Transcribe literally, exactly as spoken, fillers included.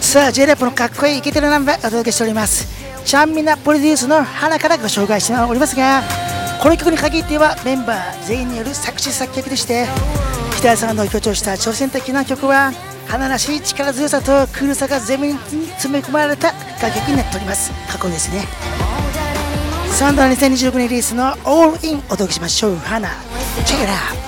さあ J ラップのかっこいいイケてるナンバーお届けしております。ちゃんみなプロデュースの花からご紹介しておりますが、この曲に限ってはメンバー全員による作詞作曲でして、北谷さんの強調した挑戦的な曲は花らしい力強さとクールさが全面に詰め込まれた楽曲になっております。かっこいいですね。サンドのにせんにじゅうろくねんリリースの All In お届けしましょう。花チェックイットアウト。